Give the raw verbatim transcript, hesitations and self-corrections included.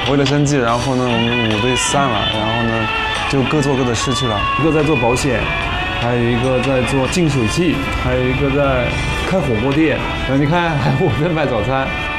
为了生计，然后呢，我们五队散了，然后呢，就各做各的事去了。一个在做保险，还有一个在做净水器，还有一个在开火锅店。然后你看，还有我在卖早餐。